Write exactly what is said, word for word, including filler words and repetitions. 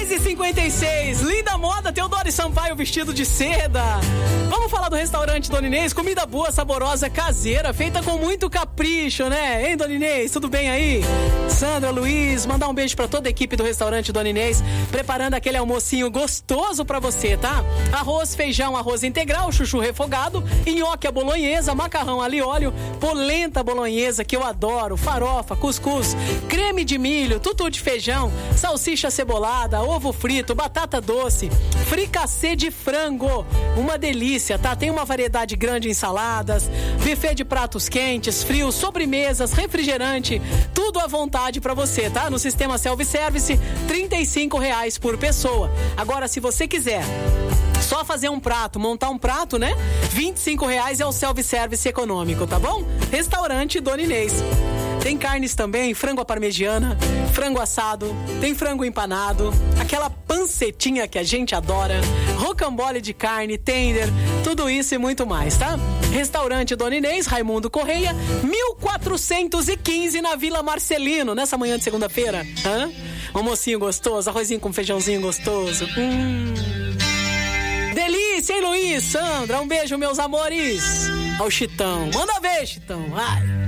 dez e cinquenta e seis, linda moda, Teodoro e Sampaio vestido de seda. Vamos falar do restaurante Dona Inês, comida boa, saborosa, caseira, feita com muito capricho, né? Hein, Dona Inês, tudo bem aí? Sandra, Luiz, mandar um beijo pra toda a equipe do restaurante Dona Inês, preparando aquele almocinho gostoso pra você, tá? Arroz, feijão, arroz integral, chuchu refogado, nhoque à bolonhesa, macarrão ali óleo, polenta bolonhesa, que eu adoro, farofa, cuscuz, creme de milho, tutu de feijão, salsicha cebolada, ovo frito, batata doce, fricassê de frango, uma delícia, tá? Tem uma variedade grande em saladas, buffet de pratos quentes, frios, sobremesas, refrigerante, tudo à vontade pra você, tá? No sistema self-service, trinta e cinco reais por pessoa. Agora, se você quiser só fazer um prato, montar um prato, né? vinte e cinco reais é o self-service econômico, tá bom? Restaurante Dona Inês. Tem carnes também, frango à parmegiana, frango assado, tem frango empanado, aquela pancetinha que a gente adora, rocambole de carne, tender, tudo isso e muito mais, tá? Restaurante Dona Inês, Raimundo Correia, mil quatrocentos e quinze na Vila Marcelino, nessa manhã de segunda-feira. Hã? Almocinho gostoso, arrozinho com feijãozinho gostoso. Hum... Delícia, hein, Luiz? Sandra, um beijo, meus amores. Ao Chitão. Manda ver, Chitão. Vai.